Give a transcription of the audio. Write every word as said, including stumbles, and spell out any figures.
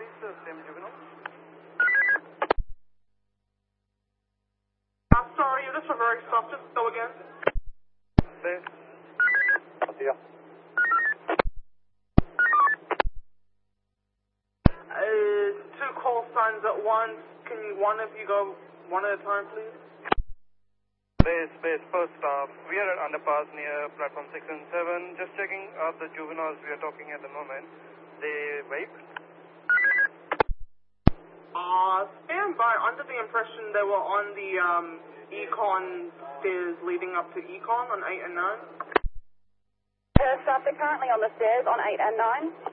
please, uh, same juvenile. Uh, sorry, you're just for very soft. Just go again. Please. Yeah. Uh, two call signs at once. Can you, one of you go one at a time, please? Base, base, first stop. We are at underpass near platform six and seven. Just checking out the juveniles we are talking at the moment. They vape? Uh, stand by. Under the impression they were on the, um, Econ stairs leading up to Econ on eight and nine. First stop, they're currently on the stairs on eight and nine.